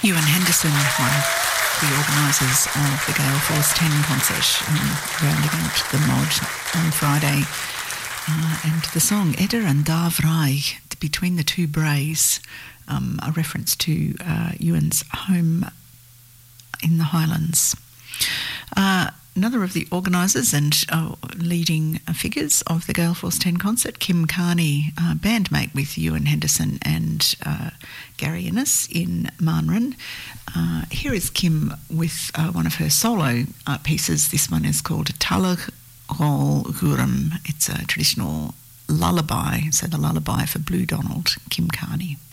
Ewan Henderson, one of the organisers of the Gale Force 10 concert, rounding out the mod on Friday. And the song Edda and Davrai, Between the Two Braes, a reference to Ewan's home in the Highlands. Another of the organisers and leading figures of the Gale Force 10 concert, Kim Carney, bandmate with Ewan Henderson and Gary Innes in Marnron. Here is Kim with one of her solo pieces. This one is called Talach Rol Gurum. It's a traditional lullaby, so the lullaby for Blue Donald, Kim Carney.